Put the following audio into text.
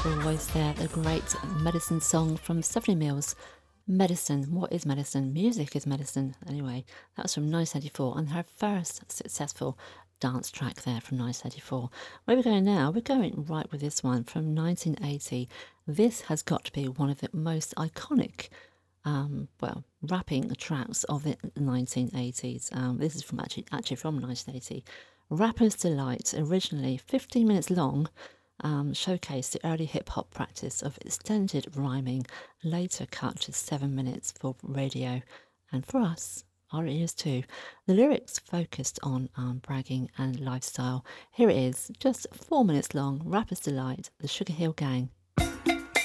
wonderful voice there, the great Medicine song from Stephanie Mills. Medicine, what is medicine? Music is medicine. Anyway, that was from 1984 and her first successful dance track there from 1984. Where we're going now, we're going right with this one from 1980. This has got to be one of the most iconic rapping tracks of the 1980s. This is from actually from 1980. Rapper's Delight, originally 15 minutes long, showcased the early hip hop practice of extended rhyming, later cut to 7 minutes for radio and for us, our ears too. The lyrics focused on bragging and lifestyle. Here it is, just 4 minutes long, Rapper's Delight, the Sugar Hill Gang.